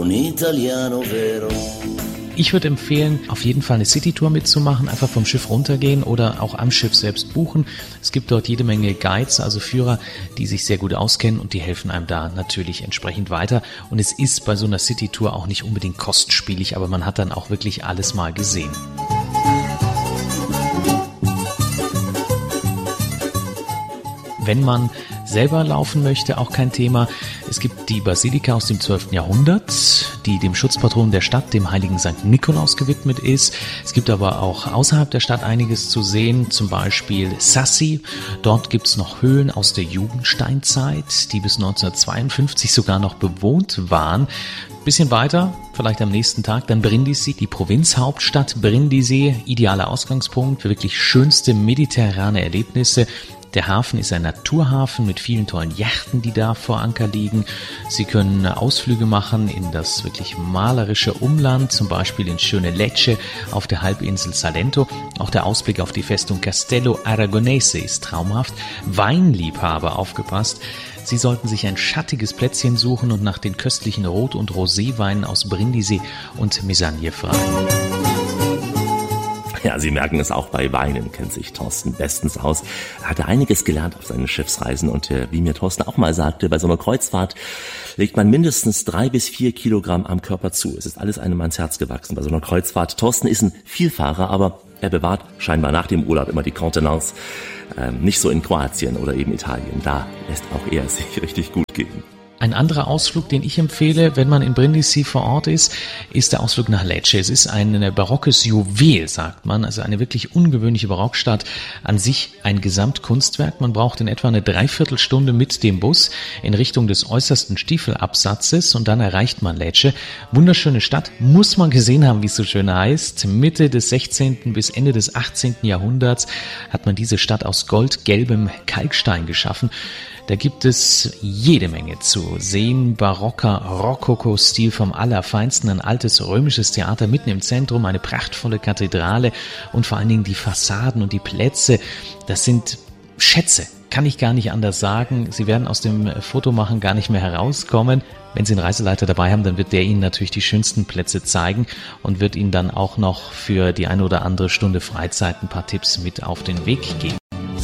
un italiano vero. Ich würde empfehlen, auf jeden Fall eine Citytour mitzumachen, einfach vom Schiff runtergehen oder auch am Schiff selbst buchen. Es gibt dort jede Menge Guides, also Führer, die sich sehr gut auskennen und die helfen einem da natürlich entsprechend weiter. Und es ist bei so einer Citytour auch nicht unbedingt kostspielig, aber man hat dann auch wirklich alles mal gesehen. Wenn man selber laufen möchte, auch kein Thema. Es gibt die Basilika aus dem 12. Jahrhundert, die dem Schutzpatron der Stadt, dem heiligen St. Nikolaus, gewidmet ist. Es gibt aber auch außerhalb der Stadt einiges zu sehen, zum Beispiel Sassi. Dort gibt es noch Höhlen aus der Jugendsteinzeit, die bis 1952 sogar noch bewohnt waren. Bisschen weiter, vielleicht am nächsten Tag, dann Brindisi, die Provinzhauptstadt Brindisi, idealer Ausgangspunkt für wirklich schönste mediterrane Erlebnisse. Der Hafen ist ein Naturhafen mit vielen tollen Yachten, die da vor Anker liegen. Sie können Ausflüge machen in das wirklich malerische Umland, zum Beispiel in schöne Lecce auf der Halbinsel Salento. Auch der Ausblick auf die Festung Castello Aragonese ist traumhaft. Weinliebhaber, aufgepasst! Sie sollten sich ein schattiges Plätzchen suchen und nach den köstlichen Rot- und Roséweinen aus Brindisi und Mesagne fragen. Ja, Sie merken es, auch bei Weinen kennt sich Thorsten bestens aus. Er hatte einiges gelernt auf seinen Schiffsreisen und wie mir Thorsten auch mal sagte, bei so einer Kreuzfahrt legt man mindestens 3 bis 4 Kilogramm am Körper zu. Es ist alles einem ans Herz gewachsen bei so einer Kreuzfahrt. Thorsten ist ein Vielfahrer, aber er bewahrt scheinbar nach dem Urlaub immer die Kontenance. Nicht so in Kroatien oder eben Italien. Da lässt auch er es sich richtig gut gehen. Ein anderer Ausflug, den ich empfehle, wenn man in Brindisi vor Ort ist der Ausflug nach Lecce. Es ist ein barockes Juwel, sagt man, also eine wirklich ungewöhnliche Barockstadt. An sich ein Gesamtkunstwerk. Man braucht in etwa eine Dreiviertelstunde mit dem Bus in Richtung des äußersten Stiefelabsatzes und dann erreicht man Lecce. Wunderschöne Stadt, muss man gesehen haben, wie es so schön heißt. Mitte des 16. bis Ende des 18. Jahrhunderts hat man diese Stadt aus goldgelbem Kalkstein geschaffen. Da gibt es jede Menge zu sehen. Barocker Rokoko-Stil vom Allerfeinsten, ein altes römisches Theater mitten im Zentrum, eine prachtvolle Kathedrale und vor allen Dingen die Fassaden und die Plätze. Das sind Schätze, kann ich gar nicht anders sagen. Sie werden aus dem Fotomachen gar nicht mehr herauskommen. Wenn Sie einen Reiseleiter dabei haben, dann wird der Ihnen natürlich die schönsten Plätze zeigen und wird Ihnen dann auch noch für die eine oder andere Stunde Freizeit ein paar Tipps mit auf den Weg geben.